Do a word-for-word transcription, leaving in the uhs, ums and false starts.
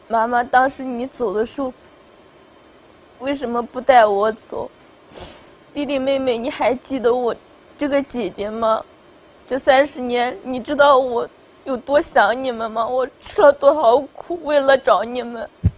妈妈，当时你走的时候，为什么不带我走？弟弟妹妹，你还记得我这个姐姐吗？这三十年，你知道我有多想你们吗？我吃了多少苦，为了找你们。